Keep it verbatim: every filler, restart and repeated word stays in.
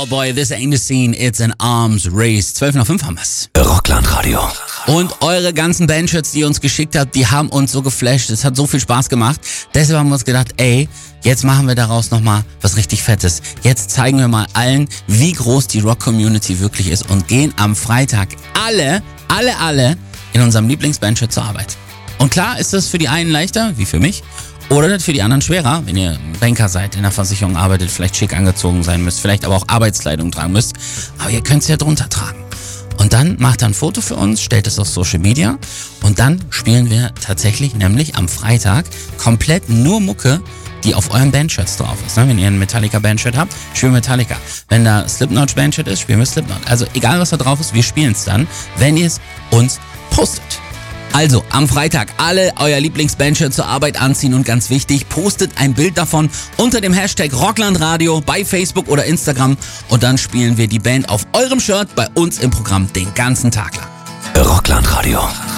Oh boy, this ain't a scene, it's an arms race. zwölf nach fünf haben wir's. Rockland-Radio. Und eure ganzen Bandshirts, die ihr uns geschickt habt, die haben uns so geflasht. Es hat so viel Spaß gemacht. Deshalb haben wir uns gedacht, ey, jetzt machen wir daraus nochmal was richtig Fettes. Jetzt zeigen wir mal allen, wie groß die Rock-Community wirklich ist und gehen am Freitag alle, alle, alle in unserem Lieblingsbandshirt zur Arbeit. Und klar ist das für die einen leichter, wie für mich, oder für die anderen schwerer, wenn ihr Banker seid, in der Versicherung arbeitet, vielleicht schick angezogen sein müsst, vielleicht aber auch Arbeitskleidung tragen müsst. Aber ihr könnt es ja drunter tragen. Und dann macht er ein Foto für uns, stellt es auf Social Media und dann spielen wir tatsächlich nämlich am Freitag komplett nur Mucke, die auf euren Bandshirts drauf ist. Wenn ihr ein Metallica-Bandshirt habt, spielen wir Metallica. Wenn da Slipknot-Bandshirt ist, spielen wir Slipknot. Also egal, was da drauf ist, wir spielen es dann, wenn ihr es uns postet. Also, am Freitag alle euer Lieblingsbandshirt zur Arbeit anziehen und ganz wichtig, postet ein Bild davon unter dem Hashtag Rocklandradio bei Facebook oder Instagram und dann spielen wir die Band auf eurem Shirt bei uns im Programm den ganzen Tag lang. Rocklandradio.